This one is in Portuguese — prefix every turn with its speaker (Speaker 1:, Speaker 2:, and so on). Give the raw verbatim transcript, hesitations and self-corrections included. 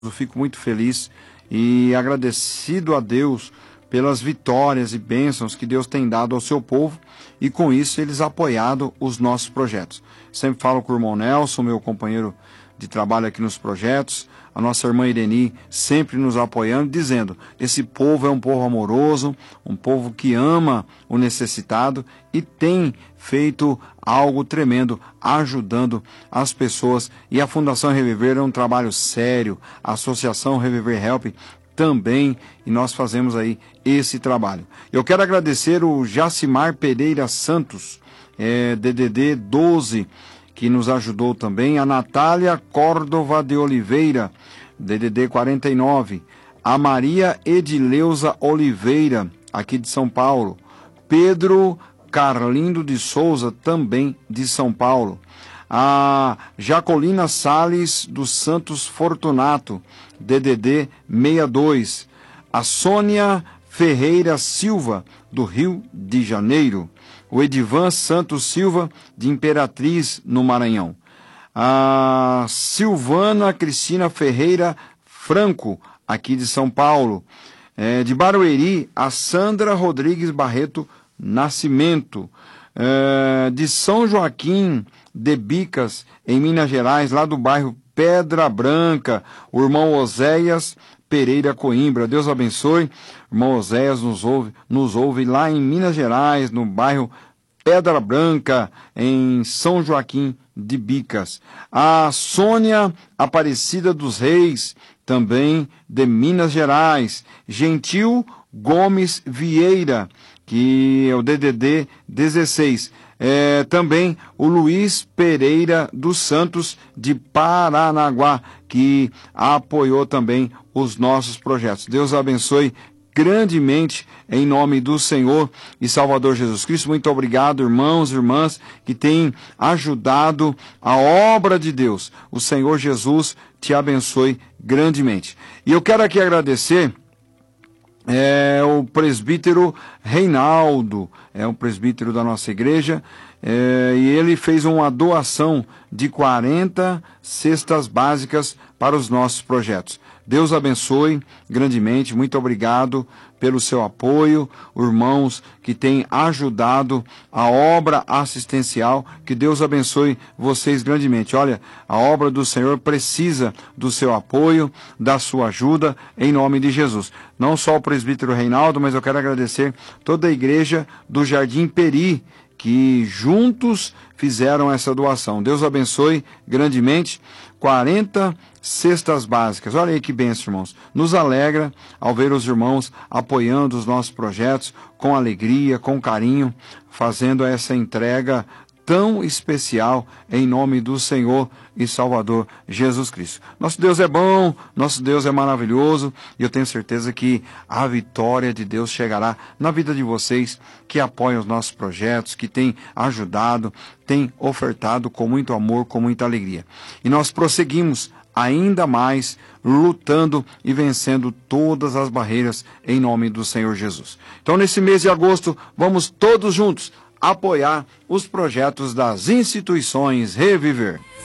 Speaker 1: Eu fico muito feliz e agradecido a Deus pelas vitórias e bênçãos que Deus tem dado ao seu povo e com isso eles apoiado os nossos projetos. Sempre falo com o irmão Nelson, meu companheiro de trabalho aqui nos projetos, a nossa irmã Ireni sempre nos apoiando, dizendo, esse povo é um povo amoroso, um povo que ama o necessitado e tem feito algo tremendo, ajudando as pessoas. E a Fundação Reviver é um trabalho sério, a Associação Reviver Help também, e nós fazemos aí esse trabalho. Eu quero agradecer o Jacimar Pereira Santos, é, D D D doze, que nos ajudou também, a Natália Córdova de Oliveira, D D D quarenta e nove, a Maria Edileuza Oliveira, aqui de São Paulo, Pedro Carlindo de Souza, também de São Paulo, a Jacolina Sales dos Santos Fortunato, D D D sessenta e dois, a Sônia Ferreira Silva, do Rio de Janeiro, o Edivan Santos Silva, de Imperatriz, no Maranhão, a Silvana Cristina Ferreira Franco, aqui de São Paulo, é, de Barueri, a Sandra Rodrigues Barreto Nascimento, é, de São Joaquim de Bicas, em Minas Gerais, lá do bairro Pedra Branca, o irmão Oséias Pereira Coimbra. Deus abençoe. O irmão Oséias nos ouve, nos ouve lá em Minas Gerais, no bairro Pedra Branca, em São Joaquim de Bicas. A Sônia Aparecida dos Reis, também de Minas Gerais. Gentil Gomes Vieira, que é o D D D dezesseis. É, também o Luiz Pereira dos Santos, de Paranaguá, que apoiou também os nossos projetos. Deus abençoe grandemente em nome do Senhor e Salvador Jesus Cristo. Muito obrigado, irmãos e irmãs, que têm ajudado a obra de Deus. O Senhor Jesus te abençoe grandemente. E eu quero aqui agradecer É o presbítero Reinaldo, é um presbítero da nossa igreja, é, e ele fez uma doação de quarenta cestas básicas para os nossos projetos. Deus abençoe grandemente, muito obrigado pelo seu apoio, irmãos que têm ajudado a obra assistencial, que Deus abençoe vocês grandemente. Olha, a obra do Senhor precisa do seu apoio, da sua ajuda, em nome de Jesus. Não só o presbítero Reinaldo, mas eu quero agradecer toda a igreja do Jardim Peri, que juntos fizeram essa doação. Deus abençoe grandemente. quarenta cestas básicas. Olha aí que bênção, irmãos. Nos alegra ao ver os irmãos apoiando os nossos projetos com alegria, com carinho, fazendo essa entrega tão especial em nome do Senhor e Salvador Jesus Cristo. Nosso Deus é bom, nosso Deus é maravilhoso e eu tenho certeza que a vitória de Deus chegará na vida de vocês que apoiam os nossos projetos, que têm ajudado, têm ofertado com muito amor, com muita alegria. E nós prosseguimos ainda mais lutando e vencendo todas as barreiras em nome do Senhor Jesus. Então, nesse mês de agosto, vamos todos juntos apoiar os projetos das instituições Reviver.